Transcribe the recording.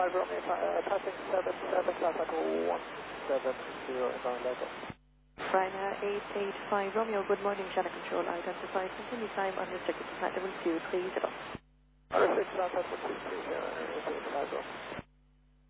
Romeo, passing 77, class at 170 inbound level. Ryanair 885 Romeo, good morning, channel control, identified, continue time unrestricted, flight level 2, 30. Unrestricted, flight level 2, 30, 85 Romeo.